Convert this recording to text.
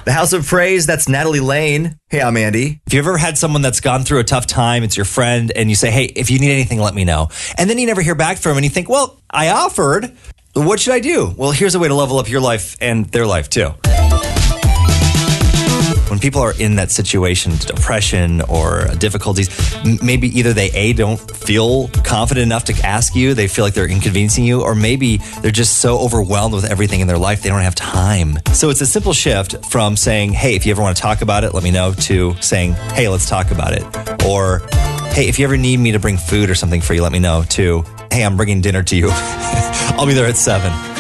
The House of Praise, that's Natalie Lane. Hey, I'm Andy. If you ever had someone that's gone through a tough time, it's your friend, and you say, hey, if you need anything, let me know. And then you never hear back from them, and you think, well, I offered. What should I do? Well, here's a way to level up your life and their life, too. When people are in that situation, depression or difficulties, maybe either they don't feel confident enough to ask you, they feel like they're inconveniencing you, or maybe they're just so overwhelmed with everything in their life, they don't have time. So it's a simple shift from saying, hey, if you ever want to talk about it, let me know, to saying, hey, let's talk about it. Or, hey, if you ever need me to bring food or something for you, let me know, to, hey, I'm bringing dinner to you. I'll be there at 7.